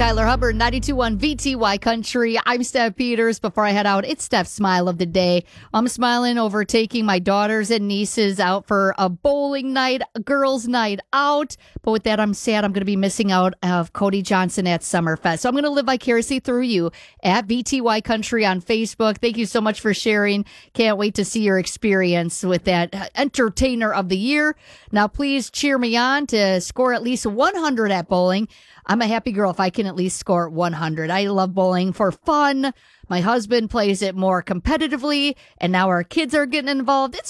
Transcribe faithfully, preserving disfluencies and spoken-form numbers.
Tyler Hubbard, ninety-two point one V T Y Country. I'm Steph Peters. Before I head out, it's Steph's smile of the day. I'm smiling over taking my daughters and nieces out for a bowling night, a girls' night out. But with that, I'm sad I'm going to be missing out of Cody Johnson at Summerfest. So I'm going to live vicariously through you at V T Y Country on Facebook. Thank you so much for sharing. Can't wait to see your experience with that entertainer of the year. Now, please cheer me on to score at least one hundred at bowling. I'm a happy girl if I can at least score one hundred. I love bowling for fun. My husband plays it more competitively, and now our kids are getting involved. It's